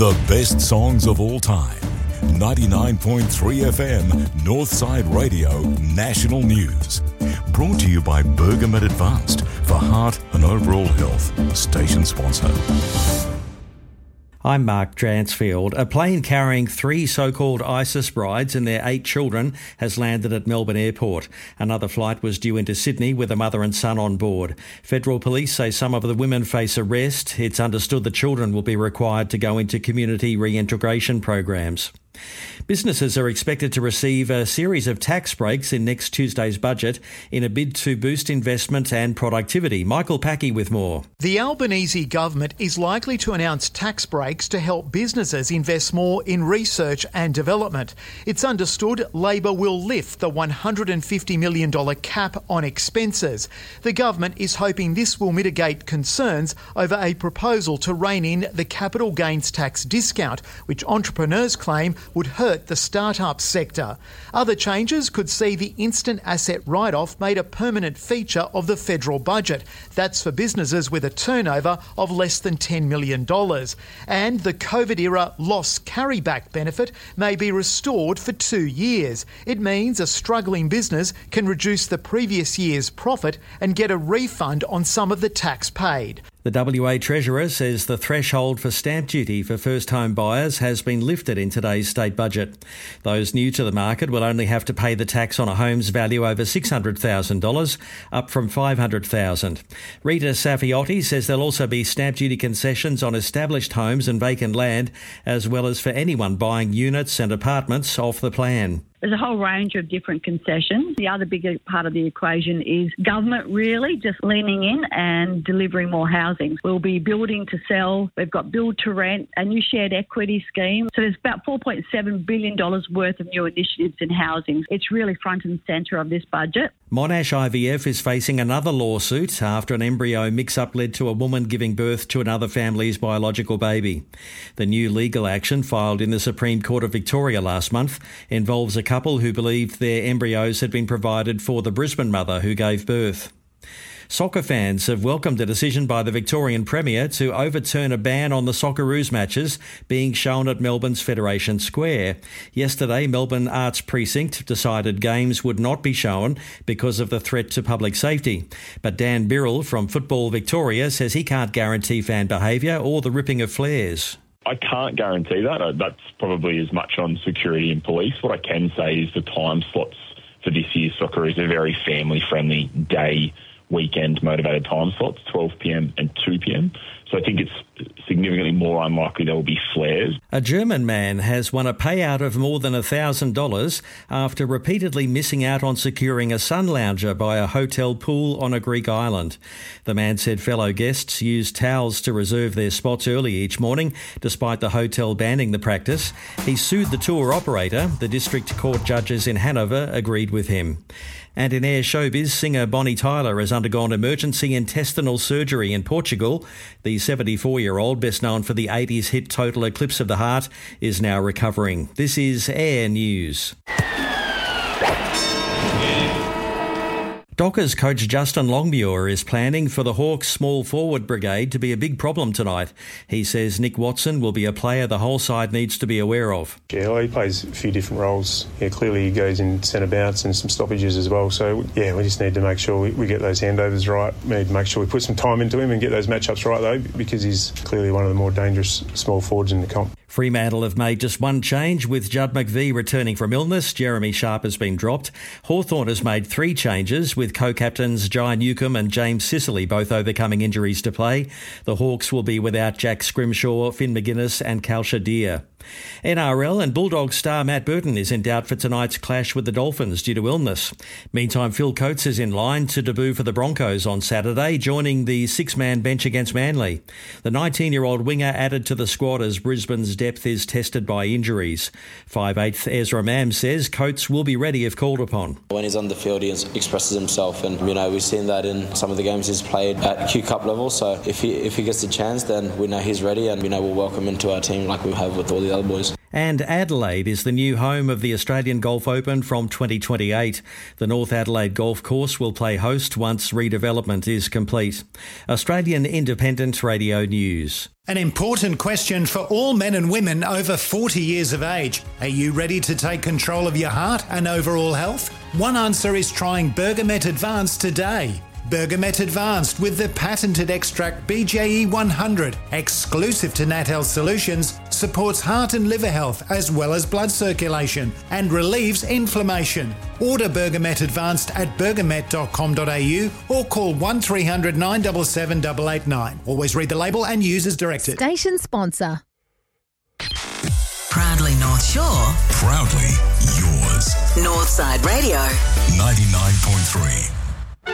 The best songs of all time. 99.3 FM, Northside Radio, National News. Brought to you by Bergamet Advanced for heart and overall health. Station sponsor. I'm Mark Dransfield. A plane carrying 3 so-called ISIS brides and their 8 children has landed at Melbourne Airport. Another flight was due into Sydney with a mother and son on board. Federal police say some of the women face arrest. It's understood the children will be required to go into community reintegration programs. Businesses are expected to receive a series of tax breaks in next Tuesday's budget in a bid to boost investment and productivity. Michael Packey with more. The Albanese government is likely to announce tax breaks to help businesses invest more in research and development. It's understood Labor will lift the $150 million cap on expenses. The government is hoping this will mitigate concerns over a proposal to rein in the capital gains tax discount, which entrepreneurs claim would hurt the start-up sector. Other changes could see the instant asset write-off made a permanent feature of the federal budget. That's for businesses with a turnover of less than $10 million. And the COVID-era loss carryback benefit may be restored for 2 years. It means a struggling business can reduce the previous year's profit and get a refund on some of the tax paid. The WA Treasurer says the threshold for stamp duty for first-home buyers has been lifted in today's state budget. Those new to the market will only have to pay the tax on a home's value over $600,000, up from $500,000. Rita Safiotti says there'll also be stamp duty concessions on established homes and vacant land, as well as for anyone buying units and apartments off the plan. There's a whole range of different concessions. The other bigger part of the equation is government really just leaning in and delivering more housing. We'll be building to sell. We've got build to rent, a new shared equity scheme. So there's about $4.7 billion worth of new initiatives in housing. It's really front and centre of this budget. Monash IVF is facing another lawsuit after an embryo mix-up led to a woman giving birth to another family's biological baby. The new legal action filed in the Supreme Court of Victoria last month involves a couple who believed their embryos had been provided for the Brisbane mother who gave birth. Soccer fans have welcomed a decision by the Victorian Premier to overturn a ban on the Socceroos matches being shown at Melbourne's Federation Square. Yesterday, Melbourne Arts Precinct decided games would not be shown because of the threat to public safety. But Dan Birrell from Football Victoria says he can't guarantee fan behaviour or the ripping of flares. I can't guarantee that. That's probably as much on security and police. What I can say is the time slots for this year's Socceroos are very family-friendly day, weekend motivated time slots, 12 p.m. and 2 p.m. So I think it's significantly more unlikely there will be flares. A German man has won a payout of more than $1,000 after repeatedly missing out on securing a sun lounger by a hotel pool on a Greek island. The man said fellow guests used towels to reserve their spots early each morning, despite the hotel banning the practice. He sued the tour operator. The district court judges in Hanover agreed with him. And in air showbiz, singer Bonnie Tyler has undergone emergency intestinal surgery in Portugal. The 74-year-old, best known for the 80s hit Total Eclipse of the Heart, is now recovering. This is Air News. Dockers coach Justin Longmuir is planning for the Hawks small forward brigade to be a big problem tonight. He says Nick Watson will be a player the whole side needs to be aware of. Yeah, well, he plays a few different roles. Yeah, clearly he goes in centre bounce and some stoppages as well. So, yeah, we just need to make sure we get those handovers right. We need to make sure we put some time into him and get those matchups right, though, because he's clearly one of the more dangerous small forwards in the comp. Fremantle have made just one change with Judd McVie returning from illness. Jeremy Sharp has been dropped. Hawthorn has made 3 changes with co-captains Jai Newcombe and James Sicily both overcoming injuries to play. The Hawks will be without Jack Scrimshaw, Finn McGuinness and Kalsha Deer. NRL and Bulldogs star Matt Burton is in doubt for tonight's clash with the Dolphins due to illness. Meantime, Phil Coates is in line to debut for the Broncos on Saturday, joining the 6-man bench against Manly. The 19-year-old winger added to the squad as Brisbane's depth is tested by injuries. 5'8" Ezra Mam says Coates will be ready if called upon. When he's on the field, he expresses himself, and we've seen that in some of the games he's played at Q Cup level. So if he gets the chance, then we know he's ready, and we'll welcome him to our team like we have with all the other boys. And Adelaide is the new home of the Australian Golf Open from 2028. The North Adelaide Golf Course will play host once redevelopment is complete. Australian Independent Radio News. An important question for all men and women over 40 years of age. Are you ready to take control of your heart and overall health? One answer is trying Bergamet Advanced today. Bergamet Advanced with the patented extract BJE 100, exclusive to Nat Health Solutions, supports heart and liver health as well as blood circulation and relieves inflammation. Order Bergamet Advanced at bergamet.com.au or call 1300 977 889. Always read the label and use as directed. Station sponsor. Proudly North Shore. Proudly yours. Northside Radio. 99.3.